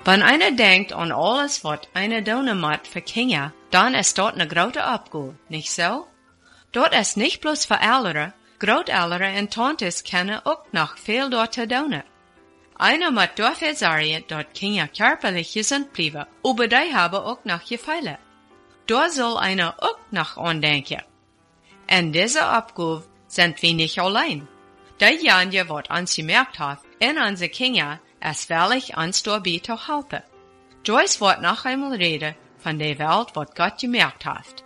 Wenn einer denkt an alles, was einer doen moet für Kinder, dann ist dort eine große Abgabe, nicht so? Dort ist nicht bloß für Ältere, Großeltern und Tantes kennen auch noch viel dort zu doen. Einer muss dafür sorgen, dass Kinder körperlich gesund bleiben, aber die haben auch noch Gefälle. Da soll einer auch noch andenken. In dieser Abgabe sind wir nicht allein. Die Janje, was uns gemerkt hat, in unsere Kinder, ist wirklich uns dabei zu helfen. Joyce wird noch einmal reden von der Welt, was Gott gemerkt hat.